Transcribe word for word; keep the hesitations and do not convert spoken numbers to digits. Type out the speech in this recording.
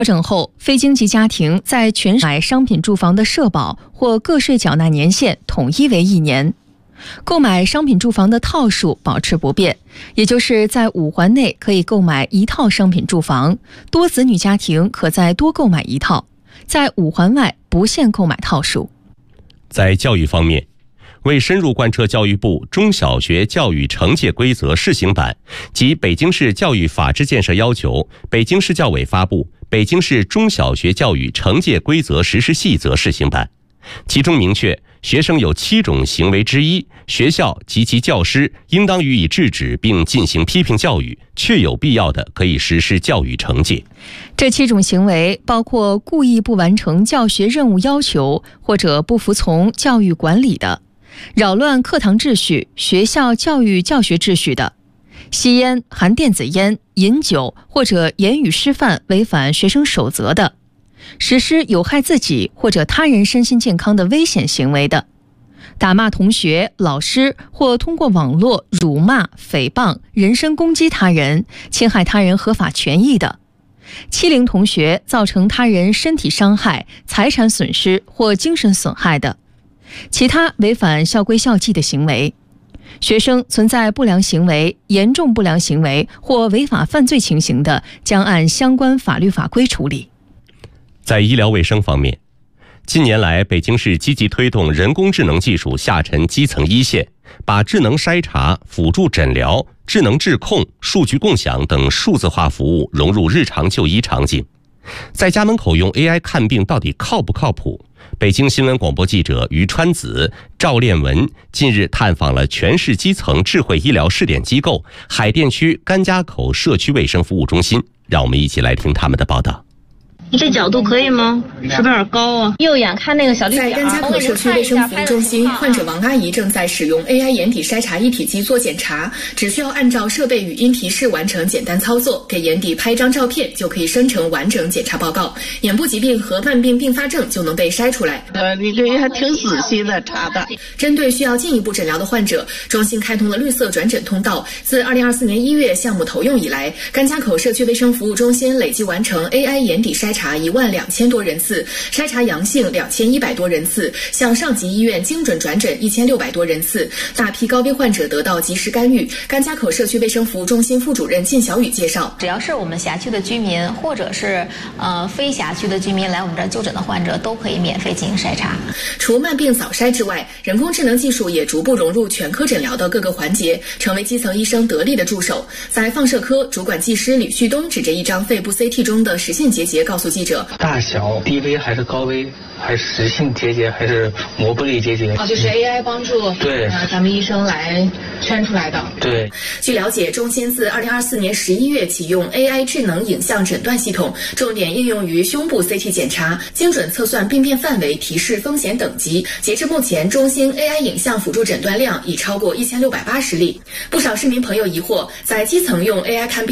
调整后，非京籍家庭在全省买商品住房的社保或个税缴纳年限统一为一年。购买商品住房的套数保持不变，也就是在五环内可以购买一套商品住房，多子女家庭可再多购买一套，在五环外不限购买套数。 在教育方面，为深入贯彻教育部中小学教育惩戒规则试行版及北京市教育法治建设要求，北京市教委发布《北京市中小学教育惩戒规则实施细则》试行版，其中明确，学生有七种行为之一，学校及其教师应当予以制止并进行批评教育，确有必要的可以实施教育惩戒。 这七种行为包括故意不完成教学任务要求或者不服从教育管理的，扰乱课堂秩序、学校教育教学秩序的，吸烟、含电子烟、饮酒或者言语失范违反学生守则的，实施有害自己或者他人身心健康的危险行为的，打骂同学、老师或通过网络辱骂、诽谤、人身攻击他人、侵害他人合法权益的，欺凌同学造成他人身体伤害、财产损失或精神损害的，其他违反校规校纪的行为。学生存在不良行为、严重不良行为或违法犯罪情形的，将按相关法律法规处理。 在医疗卫生方面，近年来北京市积极推动人工智能技术下沉基层一线，把智能筛查、辅助诊疗、智能质控、数据共享等数字化服务融入日常就医场景。在家门口用 A I 看病到底靠不靠谱？北京新闻广播记者于川子、赵炼文近日探访了全市基层智慧医疗试点机构海淀区甘家口社区卫生服务中心，让我们一起来听他们的报道。 你这角度可以吗？是不是有点高啊？右眼看那个小绿点。 在甘家口社区卫生服务中心，患者王阿姨正在使用 A I 眼底筛查一体机做检查，只需要按照设备语音提示完成简单操作，给眼底拍张照片，就可以生成完整检查报告，眼部疾病和慢病并发症就能被筛出来。 呃，你这还挺仔细的查的。 针对需要进一步诊疗的患者，中心开通了绿色转诊通道。自二零二四年一月项目投用以来，甘家口社区卫生服务中心累计完成 A I 眼底筛查查一万两千多人次，筛查阳性两千一百多人次，向上级医院精准转诊一千六百多人次，大批高危患者得到及时干预。甘家口社区卫生服务中心副主任靳小雨介绍， 只要是我们辖区的居民，或者是呃非辖区的居民来我们这儿就诊的患者，都可以免费进行筛查。 除慢病早筛之外，人工智能技术也逐步融入全科诊疗的各个环节，成为基层医生得力的助手。在放射科，主管技师李旭东指着一张肺部 C T 中的实性结节告诉记者， 大小低危还是高危，还是实性结节还是膜不类结节？ 哦，就是 A I 帮助对、呃、咱们医生来圈出来的。 对。 据了解，中心自二零二四年十一月启用 A I 智能影像诊断系统，重点应用于胸部 C T 检查，精准测算病变范围，提示风险等级。截至目前，中心 A I 影像辅助诊断量已超过一千六百八十例。不少市民朋友疑惑，在基层用 A I 看病